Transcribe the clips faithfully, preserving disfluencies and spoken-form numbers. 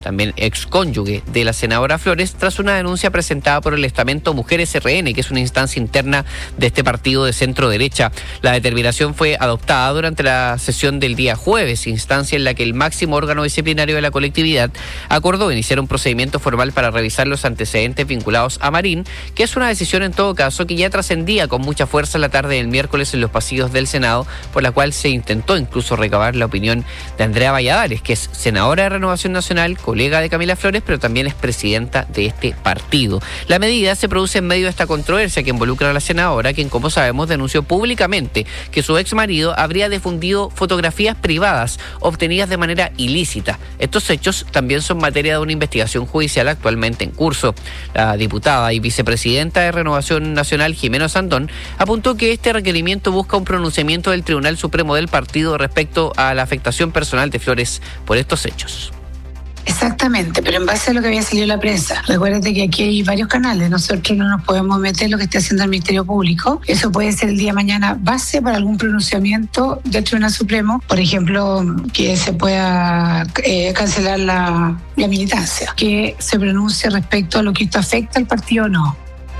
también excónyuge de la senadora Flores, tras una denuncia presentada por el estamento Mujeres R N, que es una instancia interna de este partido de centro derecha. La determinación fue adoptada durante la sesión del día jueves, instancia en la que el máximo órgano disciplinario de la colectividad acordó iniciar un procedimiento formal para revisar los antecedentes vinculados a Marín, que es una decisión en todo caso que ya trascendía con mucha fuerza la tarde del miércoles en los pasillos del Senado, por la cual se intentó incluso recabar la opinión de Andrea Valladares, que es senadora de Renovación Nacional, colega de Camila Flores, pero también es presidenta de este partido. La medida se produce en medio de esta controversia que involucra a la senadora, quien, como sabemos, denunció públicamente que su ex marido habría difundido fotografías privadas obtenidas de manera ilícita. Estos hechos también son materia de una investigación judicial actualmente en curso. La diputada y vicepresidenta de Renovación Nacional, Jimena Sandón, apuntó que este requerimiento busca un pronunciamiento del Tribunal Supremo del partido respecto a la afectación personal de Flores por estos hechos. Exactamente, pero en base a lo que había salido en la prensa. Recuérdate que aquí hay varios canales, nosotros no nos podemos meter en lo que está haciendo el Ministerio Público. Eso puede ser el día de mañana base para algún pronunciamiento del Tribunal Supremo, por ejemplo, que se pueda eh, cancelar la, la militancia, que se pronuncie respecto a lo que esto afecta al partido o no.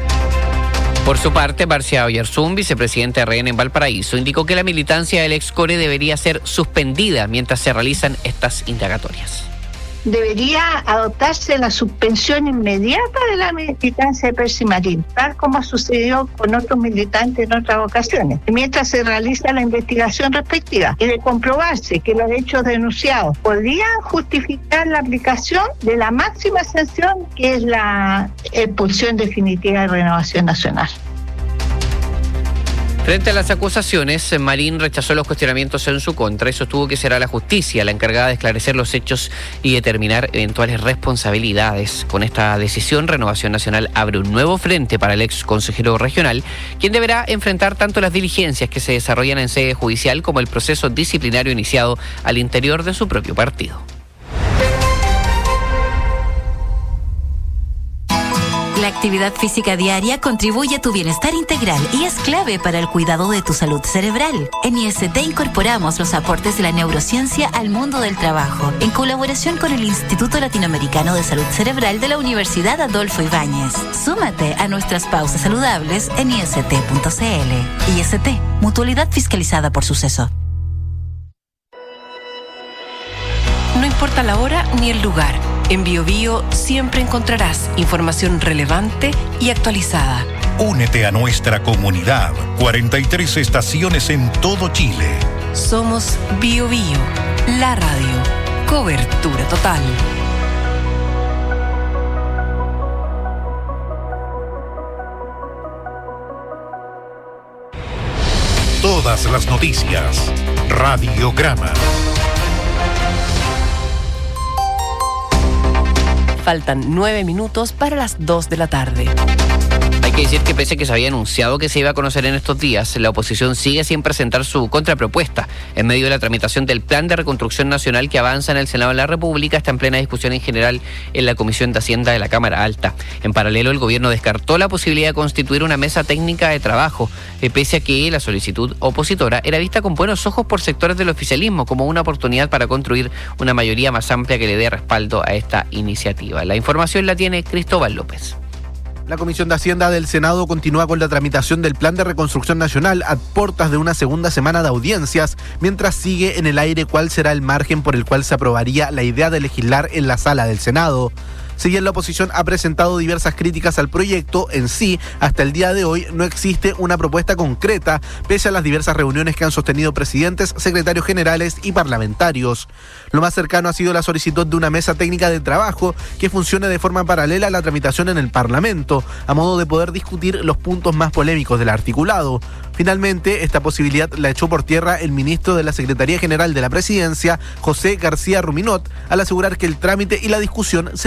Por su parte, Marcia Oyarzún, vicepresidenta de R N en Valparaíso, indicó que la militancia del ex core debería ser suspendida mientras se realizan estas indagatorias. Debería adoptarse la suspensión inmediata de la militancia de Percy Marín, tal como sucedió con otros militantes en otras ocasiones, mientras se realiza la investigación respectiva y de comprobarse que los hechos denunciados podrían justificar la aplicación de la máxima sanción, que es la expulsión definitiva de Renovación Nacional. Frente a las acusaciones, Marín rechazó los cuestionamientos en su contra y sostuvo que será la justicia la encargada de esclarecer los hechos y determinar eventuales responsabilidades. Con esta decisión, Renovación Nacional abre un nuevo frente para el ex consejero regional, quien deberá enfrentar tanto las diligencias que se desarrollan en sede judicial como el proceso disciplinario iniciado al interior de su propio partido. La actividad física diaria contribuye a tu bienestar integral y es clave para el cuidado de tu salud cerebral. En I S T incorporamos los aportes de la neurociencia al mundo del trabajo, en colaboración con el Instituto Latinoamericano de Salud Cerebral de la Universidad Adolfo Ibáñez. Súmate a nuestras pausas saludables en i s t punto c l. I S T, mutualidad fiscalizada por Suceso. No importa la hora ni el lugar. En BioBio siempre encontrarás información relevante y actualizada. Únete a nuestra comunidad. cuarenta y tres estaciones en todo Chile. Somos BioBio, la radio. Cobertura total. Todas las noticias. Radiograma. Faltan nueve minutos para las dos de la tarde. Hay que decir que pese a que se había anunciado que se iba a conocer en estos días, la oposición sigue sin presentar su contrapropuesta. En medio de la tramitación del Plan de Reconstrucción Nacional que avanza en el Senado de la República, está en plena discusión en general en la Comisión de Hacienda de la Cámara Alta. En paralelo, el gobierno descartó la posibilidad de constituir una mesa técnica de trabajo, eh, pese a que la solicitud opositora era vista con buenos ojos por sectores del oficialismo como una oportunidad para construir una mayoría más amplia que le dé respaldo a esta iniciativa. La información la tiene Cristóbal López. La Comisión de Hacienda del Senado continúa con la tramitación del Plan de Reconstrucción Nacional a puertas de una segunda semana de audiencias, mientras sigue en el aire cuál será el margen por el cual se aprobaría la idea de legislar en la sala del Senado. Si bien la oposición ha presentado diversas críticas al proyecto en sí, hasta el día de hoy no existe una propuesta concreta, pese a las diversas reuniones que han sostenido presidentes, secretarios generales y parlamentarios. Lo más cercano ha sido la solicitud de una mesa técnica de trabajo que funcione de forma paralela a la tramitación en el Parlamento, a modo de poder discutir los puntos más polémicos del articulado. Finalmente, esta posibilidad la echó por tierra el ministro de la Secretaría General de la Presidencia, José García Ruminot, al asegurar que el trámite y la discusión se da en la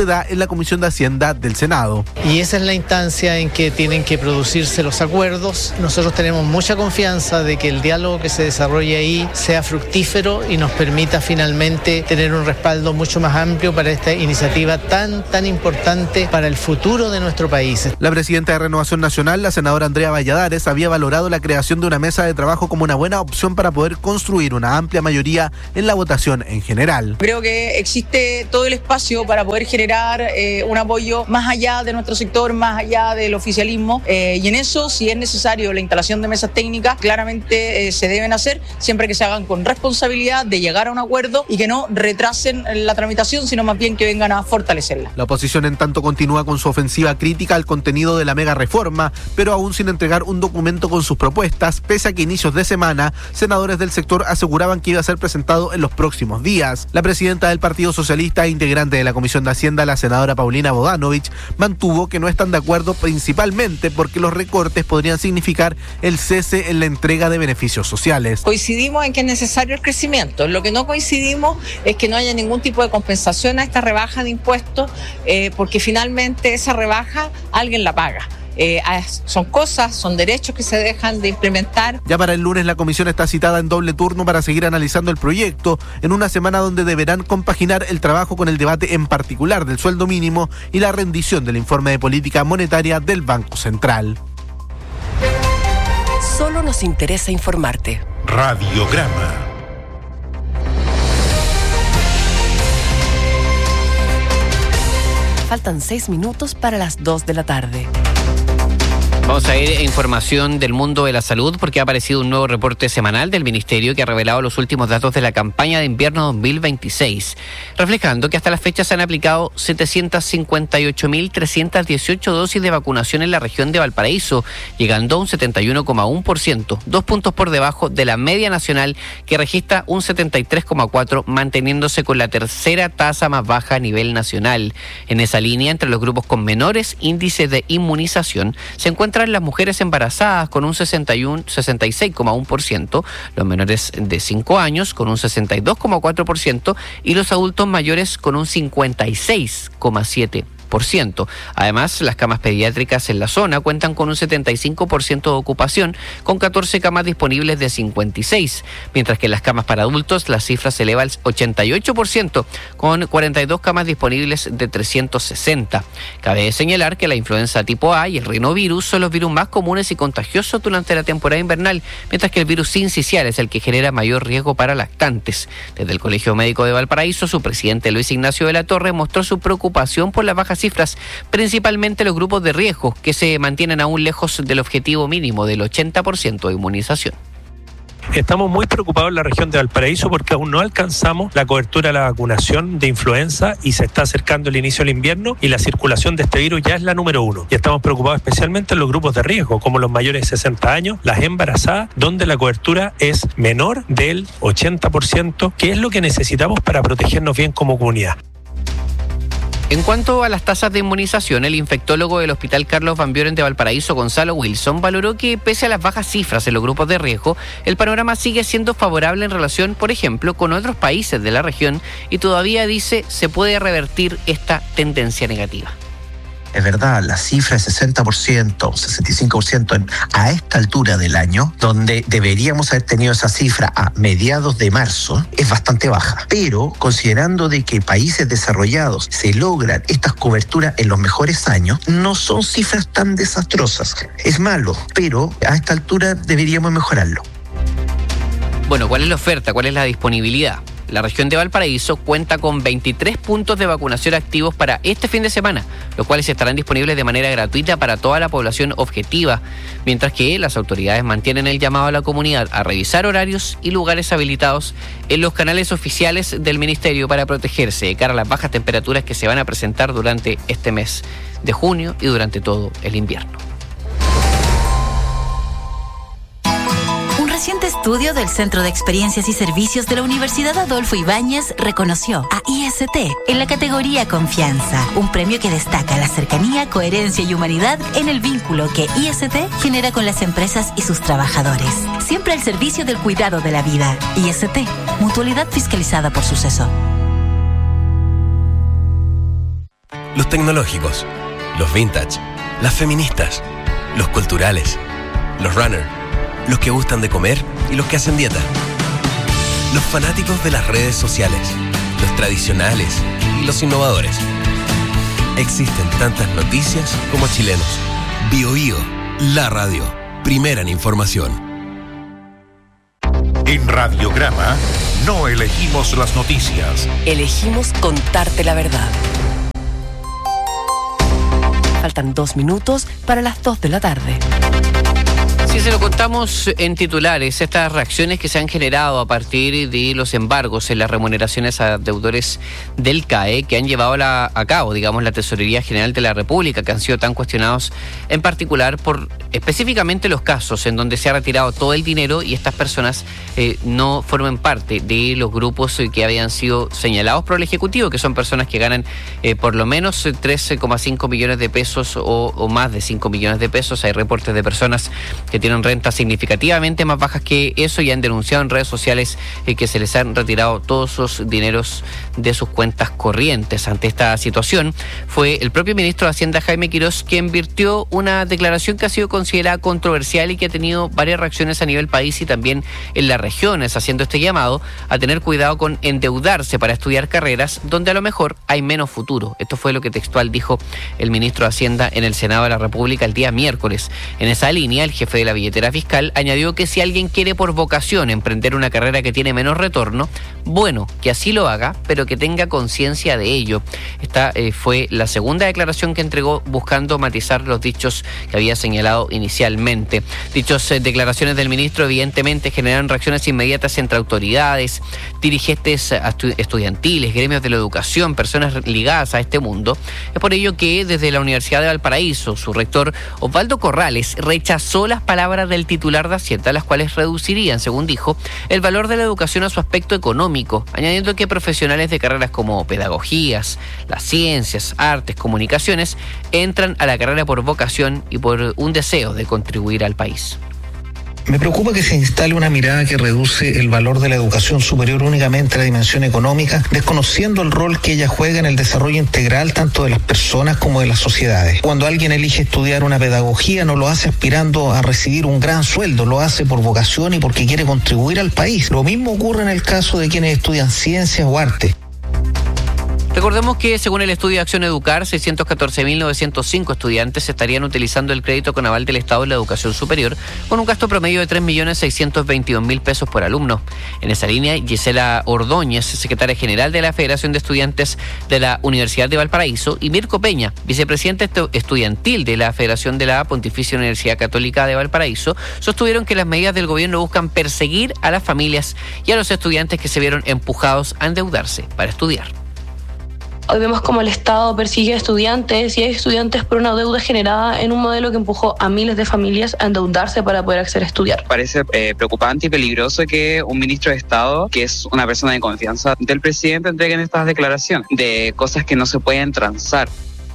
la Comisión de Hacienda del Senado. Y esa es la instancia en que tienen que producirse los acuerdos. Nosotros tenemos mucha confianza de que el diálogo que se desarrolle ahí sea fructífero y nos permita finalmente tener un respaldo mucho más amplio para esta iniciativa tan, tan importante para el futuro de nuestro país. La presidenta de Renovación Nacional, la senadora Andrea Valladares, había valorado la creación de una mesa de trabajo como una buena opción para poder construir una amplia mayoría en la votación en general. Creo que existe todo el espacio para poder generar eh, un apoyo más allá de nuestro sector, más allá del oficialismo, eh, y en eso, si es necesario la instalación de mesas técnicas, claramente eh, se deben hacer, siempre que se hagan con responsabilidad de llegar a un acuerdo y que no retrasen la tramitación, sino más bien que vengan a fortalecerla. La oposición, en tanto, continúa con su ofensiva crítica al contenido de la mega reforma, pero aún sin entregar un documento con sus propuestas, pese a que inicios de semana, senadores del sector aseguraban que iba a ser presentado en los próximos días. La presidenta del Partido Socialista e integrante de la Comisión de Hacienda, la senadora Paulina Bodanovich, mantuvo que no están de acuerdo principalmente porque los recortes podrían significar el cese en la entrega de beneficios sociales. Coincidimos en que es necesario el crecimiento. Lo que no coincidimos es que no haya ningún tipo de compensación a esta rebaja de impuestos, eh, porque finalmente esa rebaja alguien la paga. Eh, son cosas, son derechos que se dejan de implementar. Ya para el lunes la comisión está citada en doble turno para seguir analizando el proyecto, en una semana donde deberán compaginar el trabajo con el debate en particular del sueldo mínimo y la rendición del informe de política monetaria del Banco Central. Solo nos interesa informarte. Radiograma. Faltan seis minutos para las dos de la tarde. Vamos a ir a información del mundo de la salud porque ha aparecido un nuevo reporte semanal del Ministerio que ha revelado los últimos datos de la campaña de invierno dos mil veintiséis, reflejando que hasta la fecha se han aplicado setecientas cincuenta y ocho mil trescientas dieciocho dosis de vacunación en la región de Valparaíso, llegando a un setenta y uno coma uno por ciento, dos puntos por debajo de la media nacional que registra un setenta y tres coma cuatro por ciento, manteniéndose con la tercera tasa más baja a nivel nacional. En esa línea, entre los grupos con menores índices de inmunización, se encuentra las mujeres embarazadas con un sesenta y seis coma uno por ciento, los menores de cinco años con un sesenta y dos coma cuatro por ciento y los adultos mayores con un cincuenta y seis coma siete por ciento. Además, las camas pediátricas en la zona cuentan con un setenta y cinco por ciento de ocupación, con catorce camas disponibles de cincuenta y seis, mientras que en las camas para adultos la cifra se eleva al ochenta y ocho por ciento, con cuarenta y dos camas disponibles de trescientos sesenta. Cabe señalar que la influenza tipo A y el rinovirus son los virus más comunes y contagiosos durante la temporada invernal, mientras que el virus sincicial es el que genera mayor riesgo para lactantes. Desde el Colegio Médico de Valparaíso, su presidente Luis Ignacio de la Torre mostró su preocupación por las bajas cifras, principalmente los grupos de riesgo, que se mantienen aún lejos del objetivo mínimo del ochenta por ciento de inmunización. Estamos muy preocupados en la región de Valparaíso porque aún no alcanzamos la cobertura de la vacunación de influenza y se está acercando el inicio del invierno y la circulación de este virus ya es la número uno. Y estamos preocupados especialmente en los grupos de riesgo, como los mayores de sesenta años, las embarazadas, donde la cobertura es menor del ochenta por ciento, que es lo que necesitamos para protegernos bien como comunidad. En cuanto a las tasas de inmunización, el infectólogo del Hospital Carlos Van Buren de Valparaíso, Gonzalo Wilson, valoró que pese a las bajas cifras en los grupos de riesgo, el panorama sigue siendo favorable en relación, por ejemplo, con otros países de la región y todavía dice se puede revertir esta tendencia negativa. Es verdad, la cifra es sesenta por ciento, sesenta y cinco por ciento en, a esta altura del año, donde deberíamos haber tenido esa cifra a mediados de marzo, es bastante baja. Pero considerando de que países desarrollados se logran estas coberturas en los mejores años, no son cifras tan desastrosas. Es malo, pero a esta altura deberíamos mejorarlo. Bueno, ¿cuál es la oferta? ¿Cuál es la disponibilidad? La región de Valparaíso cuenta con veintitrés puntos de vacunación activos para este fin de semana, los cuales estarán disponibles de manera gratuita para toda la población objetiva, mientras que las autoridades mantienen el llamado a la comunidad a revisar horarios y lugares habilitados en los canales oficiales del Ministerio para protegerse de cara a las bajas temperaturas que se van a presentar durante este mes de junio y durante todo el invierno. Un reciente estudio del Centro de Experiencias y Servicios de la Universidad Adolfo Ibáñez reconoció a I S T en la categoría Confianza, un premio que destaca la cercanía, coherencia y humanidad en el vínculo que I S T genera con las empresas y sus trabajadores. Siempre al servicio del cuidado de la vida. I S T, mutualidad fiscalizada por Suceso. los tecnológicos, los vintage, las feministas, los culturales, los runner, los que gustan de comer y los que hacen dieta. Los fanáticos de las redes sociales, los tradicionales y los innovadores. Existen tantas noticias como chilenos. BioBio, la radio, primera en información. En Radiograma no elegimos las noticias. Elegimos contarte la verdad. Faltan dos minutos para las dos de la tarde. Si se lo contamos en titulares, estas reacciones que se han generado a partir de los embargos en las remuneraciones a deudores del C A E que han llevado la, a cabo, digamos, la Tesorería General de la República, que han sido tan cuestionados en particular por específicamente los casos en donde se ha retirado todo el dinero y estas personas eh, no forman parte de los grupos que habían sido señalados por el Ejecutivo, que son personas que ganan eh, por lo menos trece coma cinco millones de pesos o, o más de cinco millones de pesos. Hay reportes de personas que tienen rentas significativamente más bajas que eso y han denunciado en redes sociales eh, que se les han retirado todos esos dineros de sus cuentas corrientes. Ante esta situación, fue el propio ministro de Hacienda, Jaime Quirós, quien virtió una declaración que ha sido considerada controversial y que ha tenido varias reacciones a nivel país y también en las regiones, haciendo este llamado a tener cuidado con endeudarse para estudiar carreras donde a lo mejor hay menos futuro. Esto fue lo que textual dijo el ministro de Hacienda en el Senado de la República el día miércoles. En esa línea, el jefe de la billetera fiscal añadió que si alguien quiere por vocación emprender una carrera que tiene menos retorno, bueno, que así lo haga, pero que tenga conciencia de ello. Esta eh, fue la segunda declaración que entregó buscando matizar los dichos que había señalado inicialmente. Dichas eh, declaraciones del ministro evidentemente generan reacciones inmediatas entre autoridades, dirigentes estu- estudiantiles, gremios de la educación, personas ligadas a este mundo. Es por ello que desde la Universidad de Valparaíso, su rector Osvaldo Corrales rechazó las palabras del titular de Hacienda, las cuales reducirían, según dijo, el valor de la educación a su aspecto económico, añadiendo que profesionales de carreras como pedagogías, las ciencias, artes, comunicaciones, entran a la carrera por vocación y por un deseo de contribuir al país. Me preocupa que se instale una mirada que reduce el valor de la educación superior únicamente a la dimensión económica, desconociendo el rol que ella juega en el desarrollo integral tanto de las personas como de las sociedades. Cuando alguien elige estudiar una pedagogía, no lo hace aspirando a recibir un gran sueldo, lo hace por vocación y porque quiere contribuir al país. Lo mismo ocurre en el caso de quienes estudian ciencias o arte. Recordemos que según el estudio de Acción Educar, seiscientos catorce mil novecientos cinco estudiantes estarían utilizando el crédito con aval del Estado en la educación superior, con un gasto promedio de tres millones seiscientos veintidós mil pesos por alumno. En esa línea, Gisela Ordóñez, secretaria general de la Federación de Estudiantes de la Universidad de Valparaíso, y Mirko Peña, vicepresidente estudiantil de la Federación de la Pontificia Universidad Católica de Valparaíso, sostuvieron que las medidas del gobierno buscan perseguir a las familias y a los estudiantes que se vieron empujados a endeudarse para estudiar. Hoy vemos como el Estado persigue a estudiantes y hay estudiantes por una deuda generada en un modelo que empujó a miles de familias a endeudarse para poder acceder a estudiar. Parece eh, preocupante y peligroso que un ministro de Estado, que es una persona de confianza del presidente, entreguen estas declaraciones de cosas que no se pueden transar.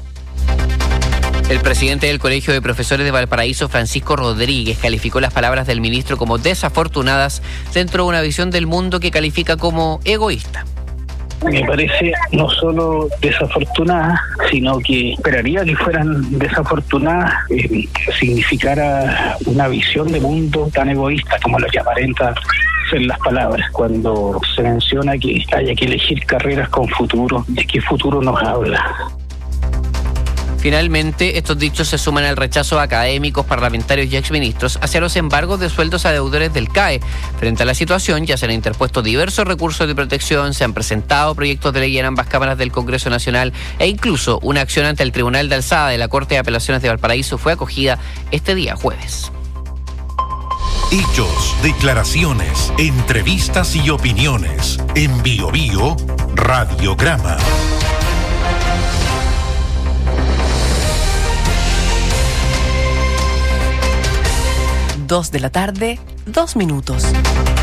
El presidente del Colegio de Profesores de Valparaíso, Francisco Rodríguez, calificó las palabras del ministro como desafortunadas dentro de una visión del mundo que califica como egoísta. Me parece no solo desafortunada, sino que esperaría que fueran desafortunadas, eh, que significara una visión de mundo tan egoísta como lo que aparenta ser las palabras. Cuando se menciona que haya que elegir carreras con futuro, ¿de qué futuro nos habla? Finalmente, estos dichos se suman al rechazo de académicos, parlamentarios y exministros hacia los embargos de sueldos a deudores del C A E. Frente a la situación, ya se han interpuesto diversos recursos de protección, se han presentado proyectos de ley en ambas cámaras del Congreso Nacional e incluso una acción ante el Tribunal de Alzada de la Corte de Apelaciones de Valparaíso fue acogida este día jueves. Hechos, declaraciones, entrevistas y opiniones. En BioBio, Radiograma. Dos de la tarde, dos minutos.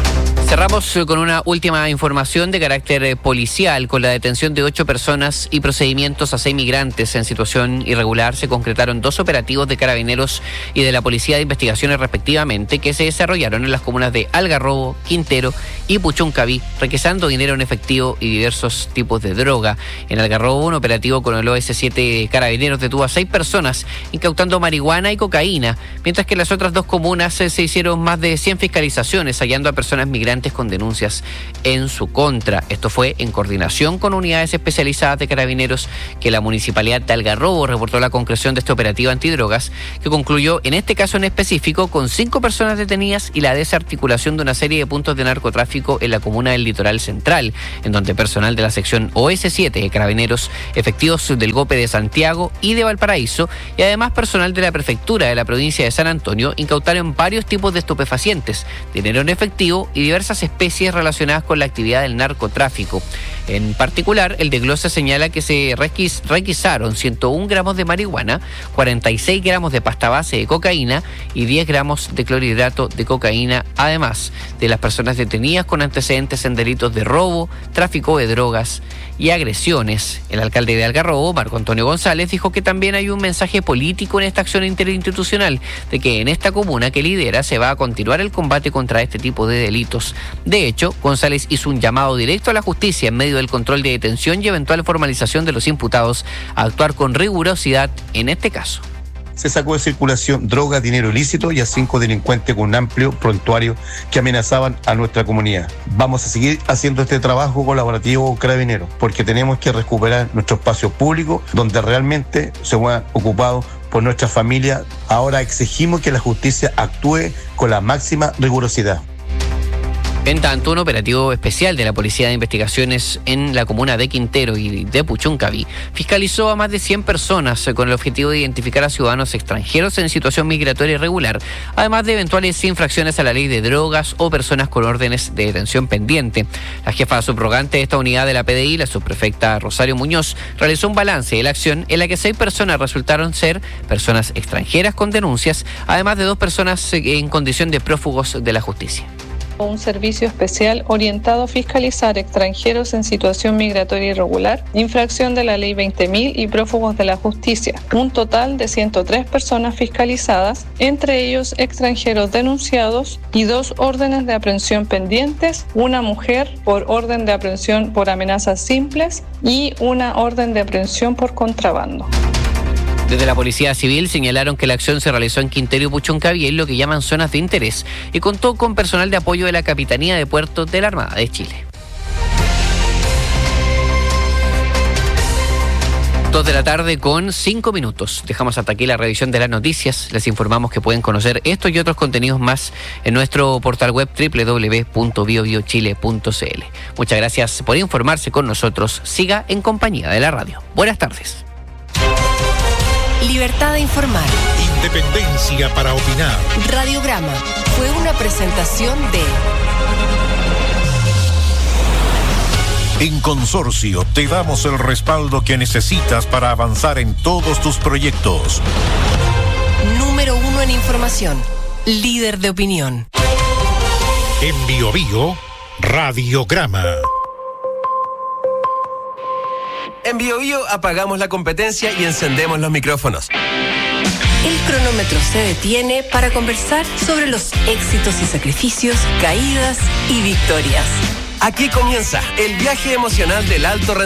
Cerramos con una última información de carácter policial. Con la detención de ocho personas y procedimientos a seis migrantes en situación irregular, se concretaron dos operativos de Carabineros y de la Policía de Investigaciones respectivamente, que se desarrollaron en las comunas de Algarrobo, Quintero y Puchuncaví, requisando dinero en efectivo y diversos tipos de droga. En Algarrobo, un operativo con el O S siete Carabineros detuvo a seis personas, incautando marihuana y cocaína, mientras que en las otras dos comunas se, se hicieron más de cien fiscalizaciones, hallando a personas migrantes con denuncias en su contra. Esto fue en coordinación con unidades especializadas de Carabineros, que la Municipalidad de Algarrobo reportó la concreción de este operativo antidrogas, que concluyó en este caso en específico con cinco personas detenidas y la desarticulación de una serie de puntos de narcotráfico en la comuna del Litoral Central, en donde personal de la sección O S siete de Carabineros, efectivos del G O P E de Santiago y de Valparaíso, y además personal de la Prefectura de la provincia de San Antonio, incautaron varios tipos de estupefacientes, dinero en efectivo y diversas especies relacionadas con la actividad del narcotráfico. En particular, el desglose señala que se requis, requisaron ciento uno gramos de marihuana, cuarenta y seis gramos de pasta base de cocaína y diez gramos de clorhidrato de cocaína, además de las personas detenidas con antecedentes en delitos de robo, tráfico de drogas y agresiones. El alcalde de Algarrobo, Marco Antonio González, dijo que también hay un mensaje político en esta acción interinstitucional, de que en esta comuna que lidera se va a continuar el combate contra este tipo de delitos. De hecho, González hizo un llamado directo a la justicia en medio del control de detención y eventual formalización de los imputados a actuar con rigurosidad en este caso. Se sacó de circulación droga, dinero ilícito y a cinco delincuentes con un amplio prontuario que amenazaban a nuestra comunidad. Vamos a seguir haciendo este trabajo colaborativo con Carabineros, porque tenemos que recuperar nuestro espacio público donde realmente se ha ocupado por nuestra familia. Ahora exigimos que la justicia actúe con la máxima rigurosidad. En tanto, un operativo especial de la Policía de Investigaciones en la comuna de Quintero y de Puchuncaví fiscalizó a más de cien personas con el objetivo de identificar a ciudadanos extranjeros en situación migratoria irregular, además de eventuales infracciones a la ley de drogas o personas con órdenes de detención pendiente. La jefa subrogante de esta unidad de la P D I, la subprefecta Rosario Muñoz, realizó un balance de la acción en la que seis personas resultaron ser personas extranjeras con denuncias, además de dos personas en condición de prófugos de la justicia. Un servicio especial orientado a fiscalizar extranjeros en situación migratoria irregular, infracción de la ley veinte mil y prófugos de la justicia. Un total de ciento tres personas fiscalizadas, entre ellos extranjeros denunciados y dos órdenes de aprehensión pendientes, una mujer por orden de aprehensión por amenazas simples y una orden de aprehensión por contrabando. Desde la Policía Civil señalaron que la acción se realizó en Quintero y Puchuncaví, en lo que llaman zonas de interés, y contó con personal de apoyo de la Capitanía de Puertos de la Armada de Chile. Dos de la tarde con cinco minutos. Dejamos hasta aquí la revisión de las noticias. Les informamos que pueden conocer esto y otros contenidos más en nuestro portal web doble u doble u doble u punto bio bio chile punto c l. Muchas gracias por informarse con nosotros. Siga en compañía de la radio. Buenas tardes. Libertad de informar. Independencia para opinar. Radiograma fue una presentación de... En Consorcio te damos el respaldo que necesitas para avanzar en todos tus proyectos. Número uno en información. Líder de opinión. En Bio Bio, Radiograma. En Bio Bio apagamos la competencia y encendemos los micrófonos. El cronómetro se detiene para conversar sobre los éxitos y sacrificios, caídas y victorias. Aquí comienza el viaje emocional del alto rendimiento.